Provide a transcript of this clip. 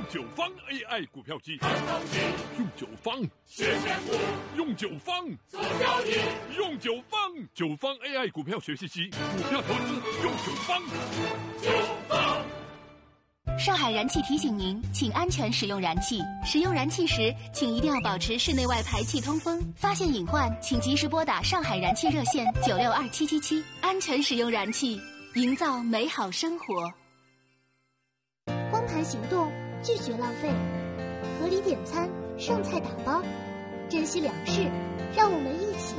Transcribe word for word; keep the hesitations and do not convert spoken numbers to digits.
九方 A I 股票机，用九方学选股， 用九方做交易， 用九方九方 A I 股票学习机，股票投资用九方。 九方。 上海燃气提醒您，请安全使用燃气。使用燃气时，请一定要保持室内外排气通风。发现隐患，请及时拨打上海燃气热线九六二七七七。安全使用燃气，营造美好生活。 光盘行动，拒绝浪费，合理点餐，剩菜打包，珍惜粮食，让我们一起